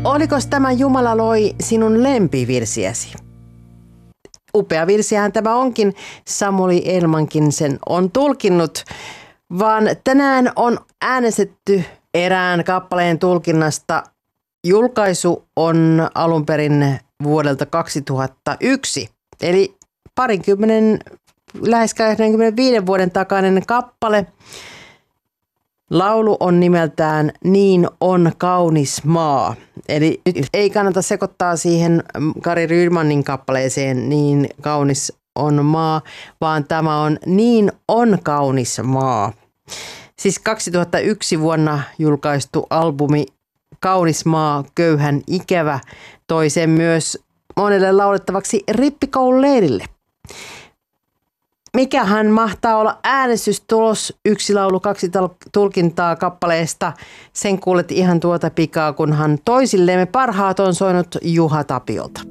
Olikos tämä Jumala loi sinun lempivirsiäsi? Upea virsihän tämä onkin, Samuli Elmankin sen on tulkinnut, vaan tänään on äänestetty erään kappaleen tulkinnasta. Julkaisu on alun perin vuodelta 2001, eli lähes 25 vuoden takainen kappale. Laulu on nimeltään Niin on kaunis maa. Eli nyt ei kannata sekoittaa siihen Kari Rydmanin kappaleeseen Niin kaunis on maa, vaan tämä on Niin on kaunis maa. Siis 2001 vuonna julkaistu albumi Kaunis maa, köyhän ikävä toi sen myös monelle laulettavaksi rippikoululeirille. Mikähän mahtaa olla äänestystulos? 1 laulu, 2 tulkintaa kappaleesta. Sen kuulet ihan tuota pikaa, kunhan toisillemme parhaat on soinut Juha Tapiolta.